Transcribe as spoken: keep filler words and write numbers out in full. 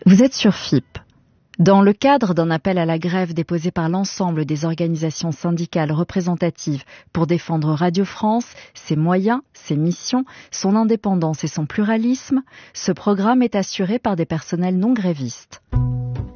Vous êtes sur F I P. Dans le cadre d'un appel à la grève déposé par l'ensemble des organisations syndicales représentatives pour défendre Radio France, ses moyens, ses missions, son indépendance et son pluralisme, ce programme est assuré par des personnels non grévistes.